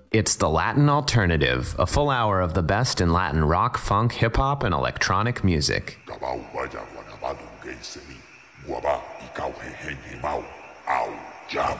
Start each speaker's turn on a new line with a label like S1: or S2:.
S1: It's the Latin Alternative, a full hour of the best in Latin rock, funk, hip hop, and electronic music.
S2: Au, jam.